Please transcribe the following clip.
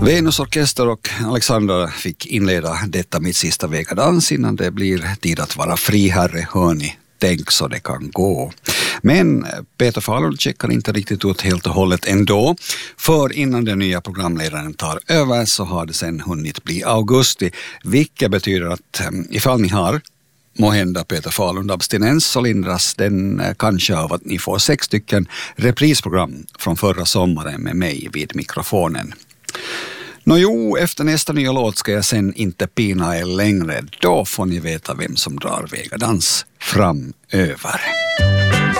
Venus Orkester och Alexander fick inleda detta mitt sista vegadans innan det blir tid att vara friherre, hörni. Tänk så det kan gå. Men Peter Falun checkar inte riktigt ut helt och hållet ändå. För innan den nya programledaren tar över så har det sen hunnit bli augusti. Vilket betyder att ifall ni har måhända Peter Falun abstinens så lindras den kanske av att ni får 6 stycken reprisprogram från förra sommaren med mig vid mikrofonen. Efter nästa nya låt ska jag sen inte pina er längre. Då får ni veta vem som drar vegadans framöver.